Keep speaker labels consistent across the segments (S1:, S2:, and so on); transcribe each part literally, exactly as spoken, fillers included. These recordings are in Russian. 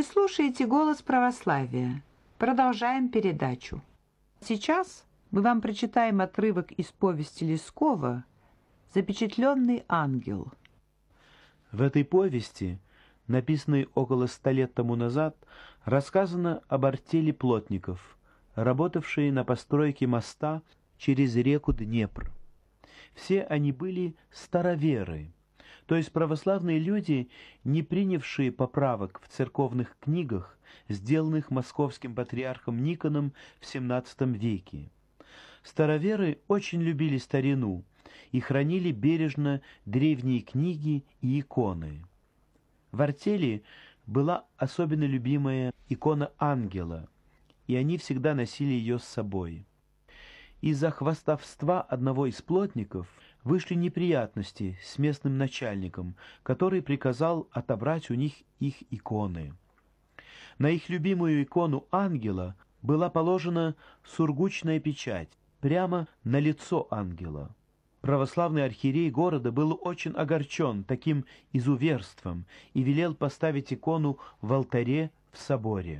S1: слушаете «Голос православия». Продолжаем передачу. Сейчас мы вам прочитаем отрывок из повести Лескова «Запечатленный ангел».
S2: В этой повести, написанной около ста лет тому назад, рассказано об артели плотников, работавшей на постройке моста через реку Днепр. Все они были староверы, то есть православные люди, не принявшие поправок в церковных книгах, сделанных московским патриархом Никоном в семнадцатом веке. Староверы очень любили старину и хранили бережно древние книги и иконы. В артели была особенно любимая икона ангела, и они всегда носили ее с собой. Из-за хвастовства одного из плотников вышли неприятности с местным начальником, который приказал отобрать у них их иконы. На их любимую икону ангела была положена сургучная печать прямо на лицо ангела. Православный архиерей города был очень огорчен таким изуверством и велел поставить икону в алтаре в соборе.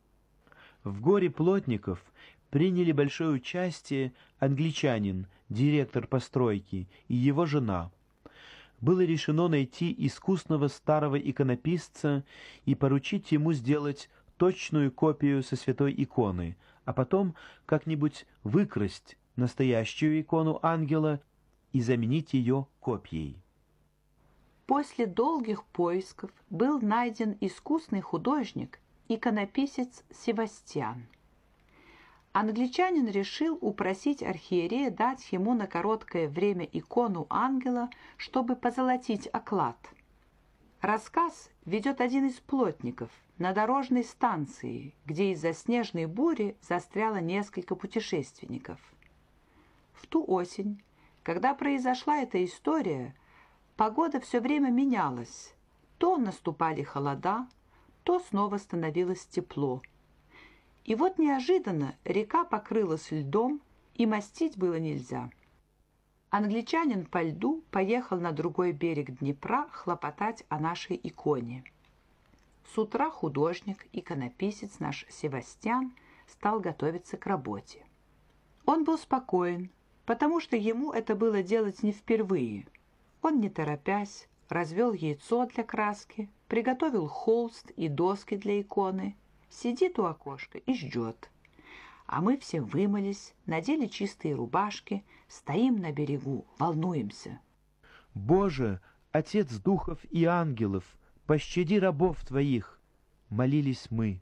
S2: В горе плотников приняли большое участие англичанин, директор постройки, и его жена. Было решено найти искусного старого иконописца и поручить ему сделать точную копию со святой иконы, а потом как-нибудь выкрасть настоящую икону ангела и заменить ее копией.
S1: После долгих поисков был найден искусный художник, иконописец Севастьян. Англичанин решил упросить архиерея дать ему на короткое время икону ангела, чтобы позолотить оклад. Рассказ ведет один из плотников на дорожной станции, где из-за снежной бури застряло несколько путешественников. В ту осень, когда произошла эта история, погода все время менялась. То наступали холода, то снова становилось тепло. И вот неожиданно река покрылась льдом, и мостить было нельзя. Англичанин по льду поехал на другой берег Днепра хлопотать о нашей иконе. С утра художник, иконописец наш Севастьян стал готовиться к работе. Он был спокоен, потому что ему это было делать не впервые. Он, не торопясь, развел яйцо для краски, приготовил холст и доски для иконы, сидит у окошка и ждет. А мы все вымылись, надели чистые рубашки, стоим на берегу, волнуемся.
S2: «Боже, Отец духов и ангелов, пощади рабов Твоих!» — молились мы.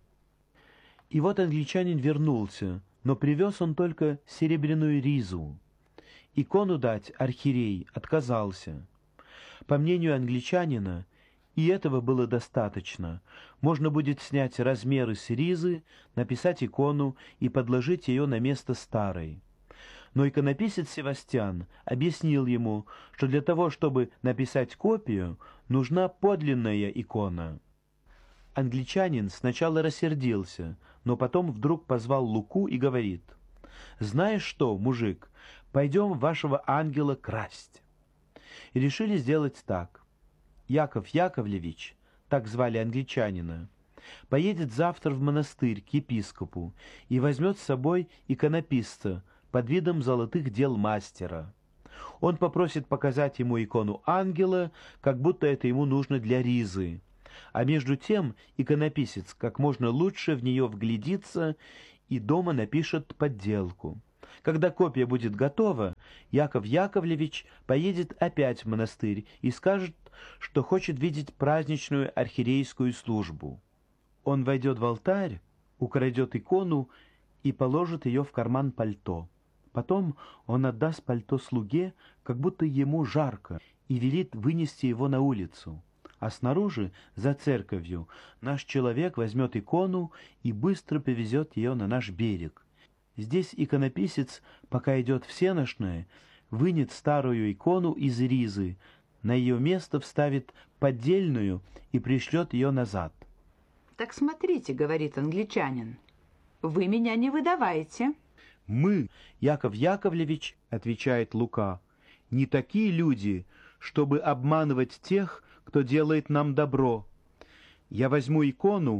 S2: И вот англичанин вернулся, но привез он только серебряную ризу. Икону дать архиерей отказался. По мнению англичанина, и этого было достаточно. Можно будет снять размеры с ризы, написать икону и подложить ее на место старой. Но иконописец Севастьян объяснил ему, что для того, чтобы написать копию, нужна подлинная икона. Англичанин сначала рассердился, но потом вдруг позвал Луку и говорит: «Знаешь что, мужик, пойдем вашего ангела красть». И решили сделать так. Яков Яковлевич, так звали англичанина, поедет завтра в монастырь к епископу и возьмет с собой иконописца под видом золотых дел мастера. Он попросит показать ему икону ангела, как будто это ему нужно для ризы. А между тем иконописец как можно лучше в нее вглядится и дома напишет подделку. Когда копия будет готова, Яков Яковлевич поедет опять в монастырь и скажет, что хочет видеть праздничную архиерейскую службу. Он войдет в алтарь, украдет икону и положит ее в карман пальто. Потом он отдаст пальто слуге, как будто ему жарко, и велит вынести его на улицу. А снаружи, за церковью, наш человек возьмет икону и быстро повезет ее на наш берег. Здесь иконописец, пока идет всенощное, вынет старую икону из ризы, на ее место вставит поддельную и пришлет ее назад.
S1: «Так смотрите, — говорит англичанин, — вы меня не выдавайте».
S2: «Мы, Яков Яковлевич, — отвечает Лука, — не такие люди, чтобы обманывать тех, кто делает нам добро. Я возьму икону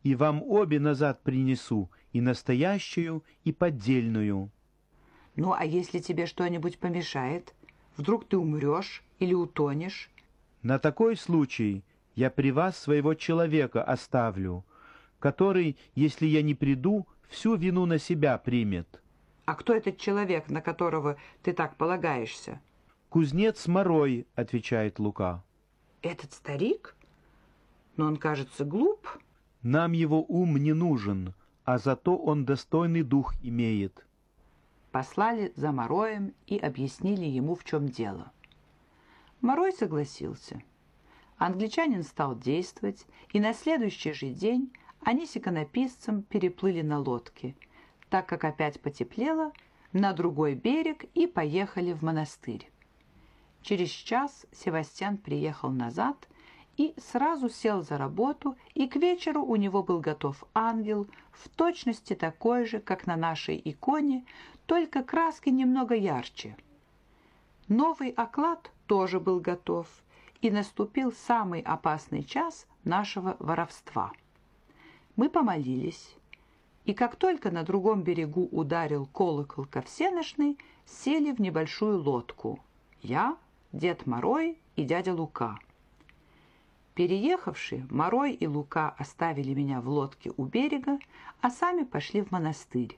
S2: и вам обе назад принесу, и настоящую, и поддельную».
S1: «Ну, а если тебе что-нибудь помешает? Вдруг ты умрешь или утонешь?»
S2: «На такой случай я при вас своего человека оставлю, который, если я не приду, всю вину на себя примет».
S1: «А кто этот человек, на которого ты так полагаешься?»
S2: «Кузнец Морой», — отвечает Лука.
S1: «Этот старик? Но он, кажется, глуп».
S2: «Нам его ум не нужен, а зато он достойный дух имеет».
S1: Послали за Мороем и объяснили ему, в чем дело. Морой согласился. Англичанин стал действовать, и на следующий же день они с иконописцем переплыли на лодке, так как опять потеплело, на другой берег и поехали в монастырь. Через час Севастьян приехал назад и сразу сел за работу, и к вечеру у него был готов ангел, в точности такой же, как на нашей иконе, только краски немного ярче. Новый оклад тоже был готов, и наступил самый опасный час нашего воровства. Мы помолились, и как только на другом берегу ударил колокол ко всеношной, сели в небольшую лодку. Я, Дед Морой и дядя Лука. Переехавши, Морой и Лука оставили меня в лодке у берега, а сами пошли в монастырь.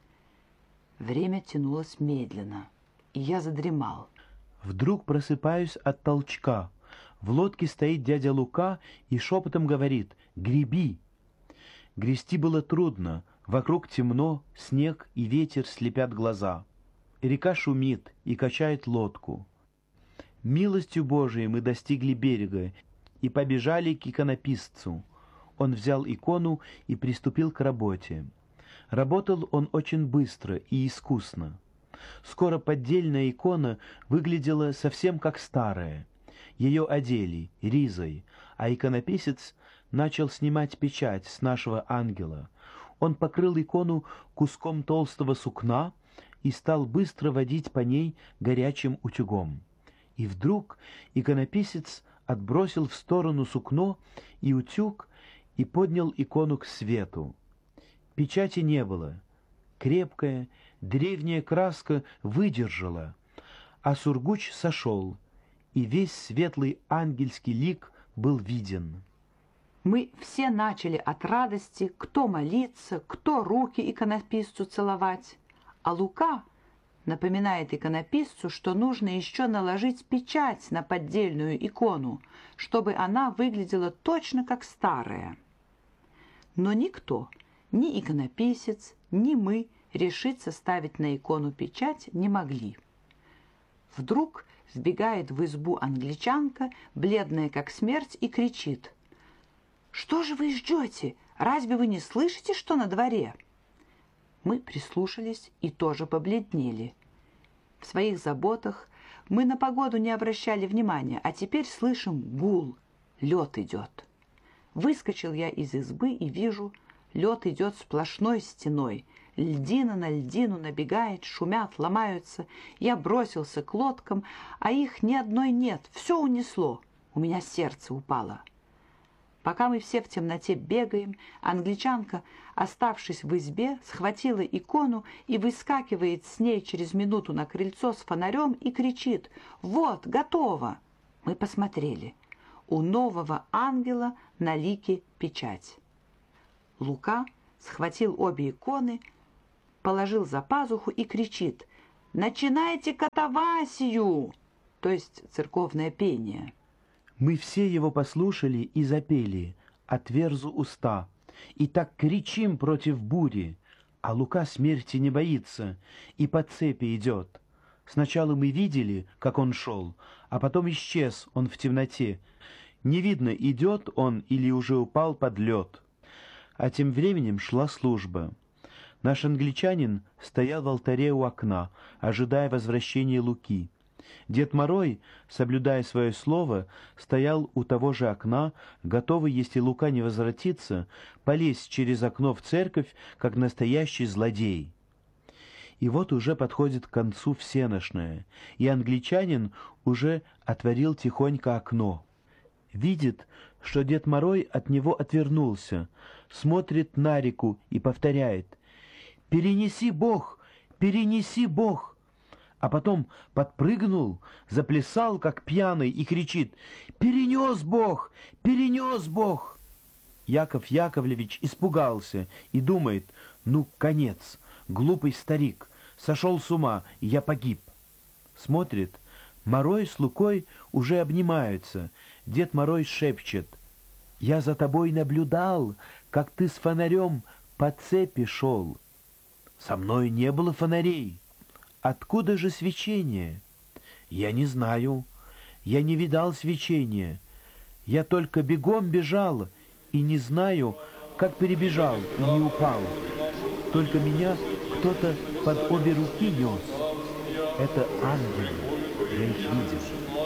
S1: Время тянулось медленно, и я задремал.
S2: Вдруг просыпаюсь от толчка. В лодке стоит дядя Лука и шепотом говорит: «Греби!». Грести было трудно, вокруг темно, снег и ветер слепят глаза. Река шумит и качает лодку. Милостью Божией мы достигли берега и побежали к иконописцу. Он взял икону и приступил к работе. Работал он очень быстро и искусно. Скоро поддельная икона выглядела совсем как старая. Ее одели ризой, а иконописец начал снимать печать с нашего ангела. Он покрыл икону куском толстого сукна и стал быстро водить по ней горячим утюгом. И вдруг иконописец отбросил в сторону сукно и утюг и поднял икону к свету. Печати не было. Крепкая, древняя краска выдержала, а сургуч сошел, и весь светлый ангельский лик был виден.
S1: Мы все начали от радости, кто молиться, кто руки иконописцу целовать, а Лука напоминает иконописцу, что нужно еще наложить печать на поддельную икону, чтобы она выглядела точно как старая. Но никто, ни иконописец, ни мы, решиться ставить на икону печать не могли. Вдруг вбегает в избу англичанка, бледная как смерть, и кричит: «Что же вы ждете? Разве вы не слышите, что на дворе?» Мы прислушались и тоже побледнели. В своих заботах мы на погоду не обращали внимания, а теперь слышим гул. Лед идет. Выскочил я из избы и вижу, лед идет сплошной стеной. Льдина на льдину набегает, шумят, ломаются. Я бросился к лодкам, а их ни одной нет, все унесло. У меня сердце упало. Пока мы все в темноте бегаем, англичанка, оставшись в избе, схватила икону и выскакивает с ней через минуту на крыльцо с фонарем и кричит: «Вот, готово!» Мы посмотрели. У нового ангела на лике печать. Лука схватил обе иконы, положил за пазуху и кричит: «Начинайте катавасию!» то есть церковное пение.
S2: Мы все его послушали и запели «Отверзу уста», и так кричим против бури, а Лука смерти не боится и по цепи идет. Сначала мы видели, как он шел, а потом исчез он в темноте. Не видно, идет он или уже упал под лед. А тем временем шла служба. Наш англичанин стоял в алтаре у окна, ожидая возвращения Луки. Дед Морой, соблюдая свое слово, стоял у того же окна, готовый, если Лука не возвратится, полезть через окно в церковь, как настоящий злодей. И вот уже подходит к концу всеношная, и англичанин уже отворил тихонько окно. Видит, что Дед Мороз от него отвернулся, смотрит на реку и повторяет: «Перенеси, Бог! Перенеси, Бог!» А потом подпрыгнул, заплясал, как пьяный, и кричит: «Перенес Бог! Перенес Бог!» Яков Яковлевич испугался и думает: «Ну, конец, глупый старик, сошел с ума, и я погиб». Смотрит, Мороз с Лукой уже обнимаются. Дед Мороз шепчет: «Я за тобой наблюдал, как ты с фонарем по цепи шел». «Со мной не было фонарей. Откуда же свечение?» «Я не знаю. Я не видал свечения. Я только бегом бежал и не знаю, как перебежал и не упал. Только меня кто-то под обе руки нес. Это ангелы. Я их видел».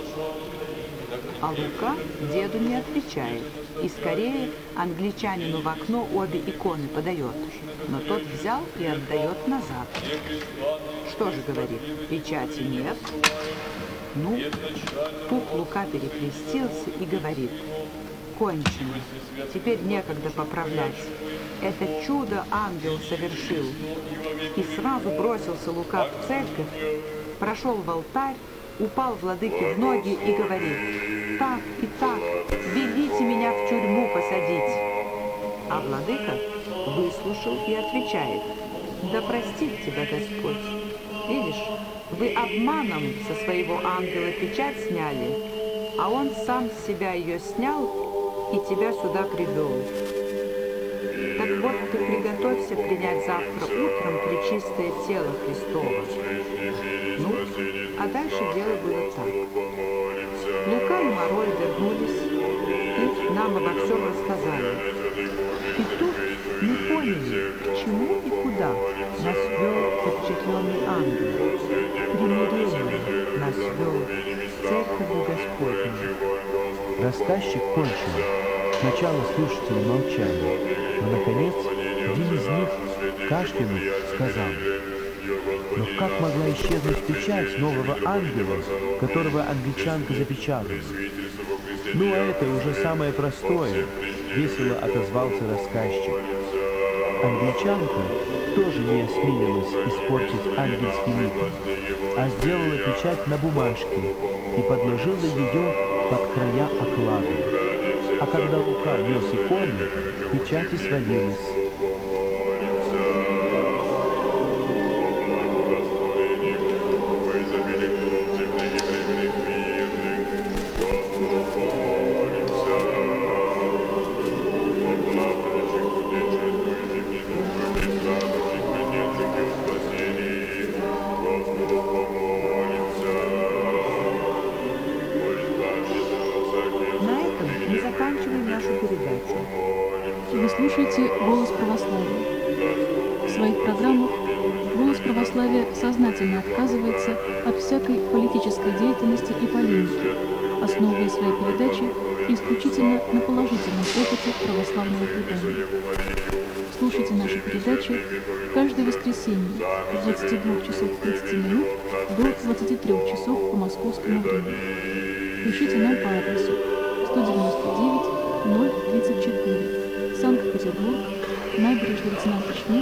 S1: А Лука деду не отвечает, и скорее англичанину в окно обе иконы подает. Но тот взял и отдает назад. «Что же, — говорит, — печати нет?» Ну, тут Лука перекрестился и говорит: «Кончено, теперь некогда поправлять. Это чудо ангел совершил». И сразу бросился Лука в церковь, прошел в алтарь, упал владыке в ноги и говорит: «Так и так, велите меня в тюрьму посадить». А владыка выслушал и отвечает: «Да простит тебя Господь. Видишь, вы обманом со своего ангела печать сняли, а он сам с себя ее снял и тебя сюда привел. Так вот, ты приготовься принять завтра утром пречистое тело Христово». Ну, а дальше дело было так. Лука и Мороз вернулись и нам обо всем рассказали. И тут мы поняли, к чему и куда нас вел запечатленный ангел. Примирение нас вел в церковь Господню.
S2: Рассказчик кончил. Сначала слушатели молчали, но, наконец, один из них, кашлянув, сказал: «Но как могла исчезнуть печать нового ангела, которого англичанка запечатала?» «Ну, а это уже самое простое», — весело отозвался рассказчик. Англичанка тоже не осмелилась испортить ангельский лик, а сделала печать на бумажке и подложила ее под края оклада. А когда Лука нес иконы, печать и свалилась.
S1: Заканчиваем нашу передачу.
S3: Вы слушаете «Голос православия». В своих программах «Голос православия» сознательно отказывается от всякой политической деятельности и полемики, основывая свои передачи исключительно на положительном опыте православного предания. Слушайте наши передачи каждое воскресенье с двадцати двух часов тридцати минут до двадцати трёх часов по московскому времени. Пишите нам по адресу сто девяносто девять ноль тридцать четыре, Санкт-Петербург, набережная лейтенанта Шмидта,